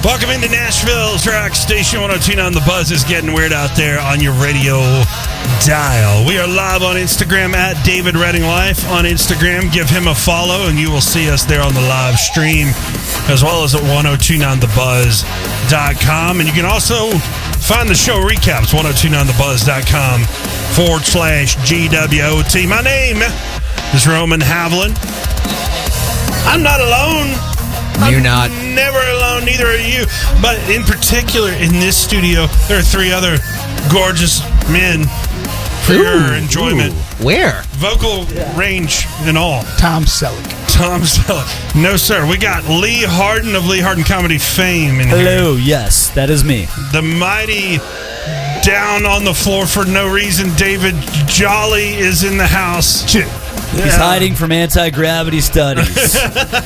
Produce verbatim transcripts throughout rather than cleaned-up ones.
Welcome into Nashville's rock station. one oh two point nine The Buzz is getting weird out there on your radio dial. We are live on Instagram at David Redding Life on Instagram. Give him a follow and you will see us there on the live stream, as well as at ten twenty-nine the buzz dot com. And you can also find the show recaps, ten twenty-nine the buzz dot com forward slash G W O T. My name is Roman Havlin. I'm not alone. You're I'm not. Never alone, neither are you. But in particular, in this studio, there are three other gorgeous men for Ooh, your enjoyment. Ooh. Where? Vocal range and all. Tom Selleck. Tom Selleck. No, sir. We got Lee Harden of Lee Harden Comedy fame in Hello, here. yes, that is me. The mighty down on the floor for no reason, David Jolly is in the house. Shit. He's Yeah. hiding from anti-gravity studies.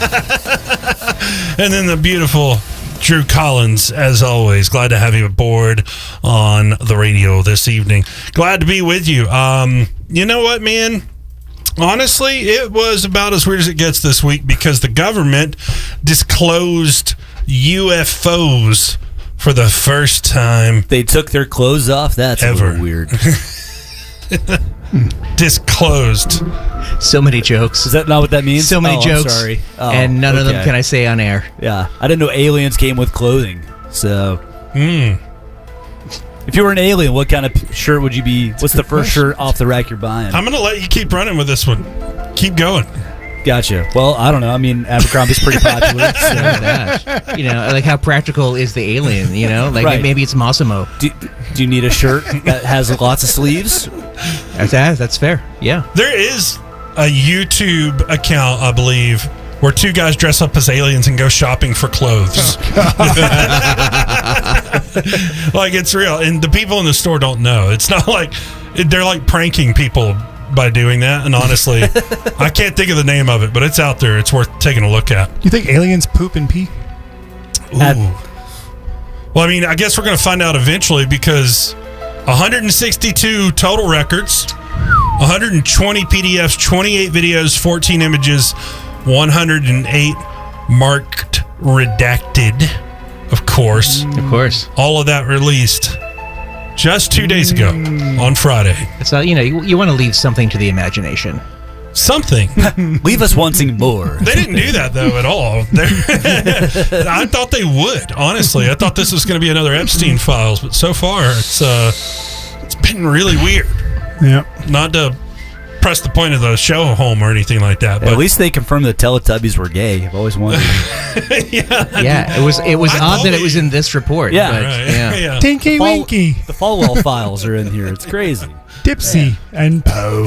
And then the beautiful Drew Collins, as always. Glad to have you aboard on the radio this evening. Glad to be with you. Um, you know what, man? Honestly, it was about as weird as it gets this week because the government disclosed U F Os for the first time They took their clothes off. That's Ever. a little weird. disclosed. So many jokes. Is that not what that means? So many Oh, I'm jokes. sorry. Oh, and none of them okay. can I say on air. Yeah, I didn't know aliens came with clothing. So, Mm. if you were an alien, what kind of shirt would you be? What's the first shirt off the rack you're buying? I'm going to let you keep running with this one. Keep going. Gotcha. Well, I don't know. I mean, Abercrombie's pretty popular. So. Gosh. You know, like how practical is the alien? You know, like Right. maybe it's Massimo. Do, do you need a shirt that has lots of sleeves? That's, that, that's fair. Yeah. There is a YouTube account, I believe, where two guys dress up as aliens and go shopping for clothes. Like, it's real. And the people in the store don't know. It's not like they're like pranking people by doing that. And honestly, I can't think of the name of it, but it's out there. It's worth taking a look at. You think aliens poop and pee? Ooh. At- Well, I mean, I guess we're going to find out eventually because one hundred sixty-two total records, one hundred twenty P D Fs, twenty-eight videos, fourteen images, one hundred eight marked redacted, of course. Of course. All of that released just two days ago on Friday. It's all, you know, you, you want to leave something to the imagination. Something. Leave us wanting more. They didn't do that, though, at all. They're- I thought they would, honestly. I thought this was going to be another Epstein Files, but so far it's uh, it's been really weird. Yeah. Not to press the point of the show home or anything like that, but At least they confirmed the Teletubbies were gay. I've always wondered. yeah, Yeah, it was it was I odd that it totally- was in this report. Yeah. but, right. yeah. yeah. Tinky Fall- Winky, The Falwell files are in here. It's crazy. Dipsy, and Poe.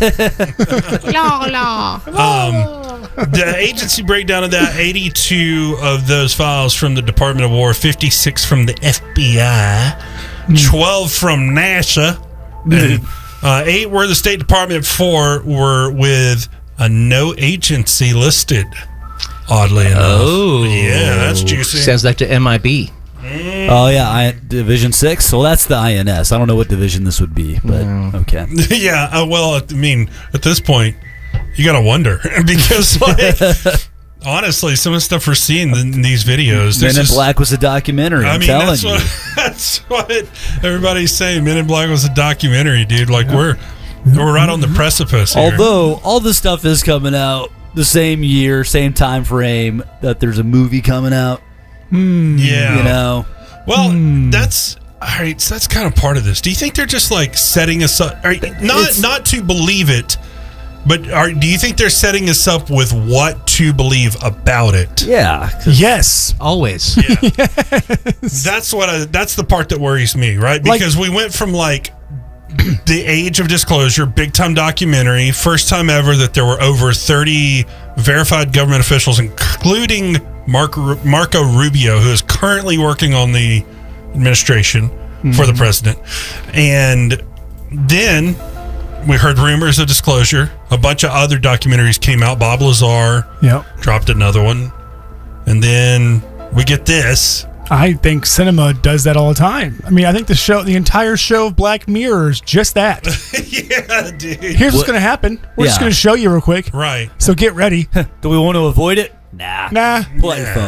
The agency breakdown of that: eighty-two of those files from the Department of War, fifty-six from the F B I, twelve from NASA, and uh, eight were the State Department. Four were with a no agency listed. Oddly enough, Oh, yeah, that's juicy. Sounds like to M I B. Oh yeah, I, Division Six. Well, that's the I N S. I don't know what division this would be, but okay. Yeah, uh, well, I mean, at this point, you gotta wonder because, like, honestly, some of the stuff we're seeing in these videos. Men there's in just- Black was a documentary. I I'm mean, telling that's you. what that's what everybody's saying. Men in Black was a documentary, dude. Like we're we're right on the precipice here. Although all this stuff is coming out the same year, same time frame that there's a movie coming out. yeah, You know, Well, that's all right. So that's kind of part of this. Do you think they're just like setting us up? All right, not It's- not to believe it, but are, do you think they're setting us up with what to believe about it? yeah. 'cause Yes. Always. That's what I, that's the part that worries me, right? Like- Because we went from like the age of disclosure, big time documentary, first time ever that there were over thirty verified government officials, including Mark, Marco Rubio, who is currently working on the administration for the president. And then we heard rumors of disclosure. A bunch of other documentaries came out. Bob Lazar Yep. dropped another one. And then we get this. I think cinema does that all the time. I mean, I think the show, the entire show of Black Mirror is just that. Yeah, dude. Here's what's going to happen. We're just Yeah. going to show you real quick. Right. So get ready. Do we want to avoid it? Nah. Nah. Pull out your Yeah. phone.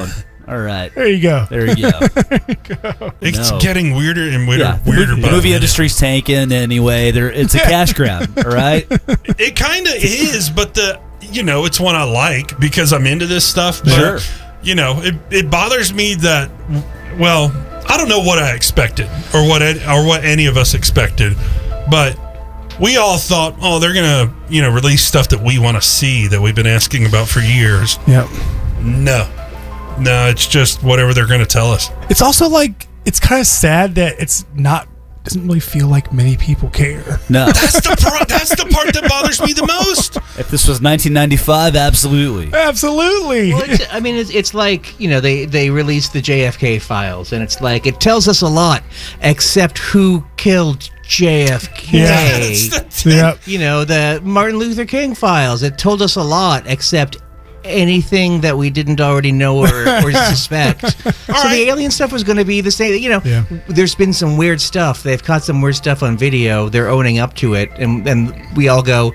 All right. There you go. There you go. It's No. getting weirder and weirder, Yeah, the weirder. movie, by the movie the minute. industry's tanking anyway. There, it's a cash grab. All right. It kind of is, but the you know it's one I like because I'm into this stuff. But, Sure. You know, it it bothers me that well, I don't know what I expected or what it, or what any of us expected, but we all thought, oh, they're gonna you know release stuff that we want to see that we've been asking about for years. Yep. No, no, it's just whatever they're gonna tell us. It's also like it's kind of sad that it's not doesn't really feel like many people care. No. That's the part. That's the part that bothers me the most. If this was nineteen ninety-five, absolutely. Absolutely. Well, it's, I mean, it's, it's like, you know, they, they released the J F K files, and it's like, it tells us a lot, except who killed J F K. Yeah. That's the thing. Yep. You know, the Martin Luther King files, it told us a lot, except anything that we didn't already know or, or suspect. So right. the alien stuff was going to be the same. You know, Yeah. there's been some weird stuff. They've caught some weird stuff on video. They're owning up to it, and and we all go,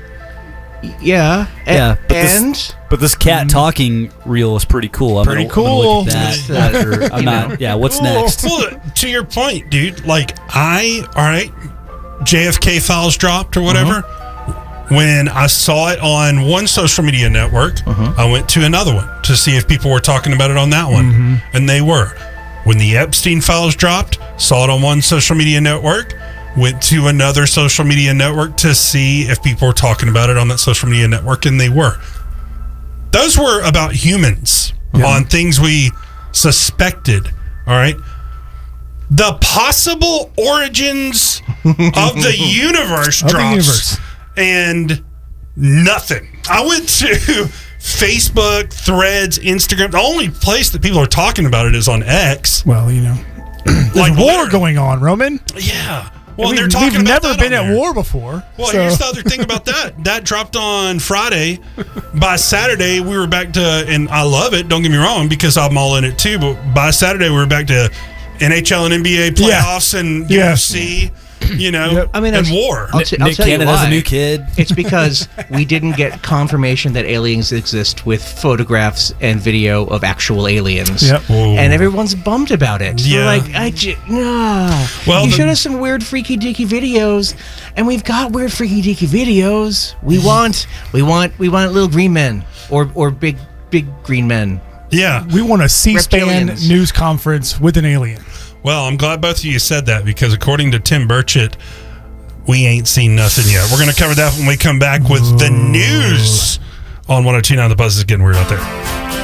yeah, a- Yeah, but this- and But this cat talking reel is pretty cool. I'm Pretty gonna, I'm gonna look cool. at Just, that. uh, Or- I'm you not. know. Yeah. What's Cool. next? Well, to your point, dude, like I, all right, J F K files dropped or whatever. When I saw it on one social media network, I went to another one to see if people were talking about it on that one, and they were. When the Epstein files dropped, saw it on one social media network, went to another social media network to see if people were talking about it on that social media network, and they were. Those were about humans Yeah. on things we suspected, all right? The possible origins of the universe Of the drops, universe. and nothing. I went to Facebook, Threads, Instagram. The only place that people are talking about it is on X. Well, you know, there's Like war literally. going on, Roman. Yeah. Well, we, they're talking we've about never that been on at there. war before. Well, so- here's the other thing about that. That dropped on Friday. By Saturday, we were back to, and I love it, don't get me wrong, because I'm all in it too, but by Saturday, we were back to N H L and N B A playoffs and Yeah. U F C, you know, Yep. I mean, and it's- war. I'll, t- I'll Nick tell Cannon you why. has a new kid. It's because we didn't get confirmation that aliens exist with photographs and video of actual aliens. Yep. Whoa. And everyone's bummed about it. Yeah. They're like, I j- nah. Well, you the- showed us some weird freaky deaky videos, and we've got weird freaky deaky videos. We want, we want, we want little green men or or big big green men. Yeah. we want a C-SPAN Reptilians. news conference with an alien. Well, I'm glad both of you said that because according to Tim Burchett, we ain't seen nothing yet. We're going to cover that when we come back with the news on one oh two point nine The Buzz. Is getting weird out there.